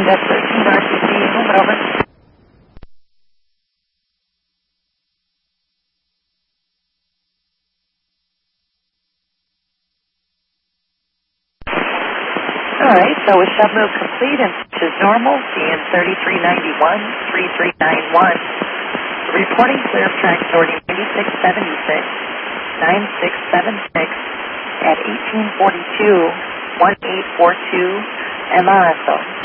That's 13 RCC. Moving over. All right, so with submove complete and pitch is normal, CN 3391, 3391. Reporting clear of track sorting 9676, 9676 at 1842, 1842 MRSO.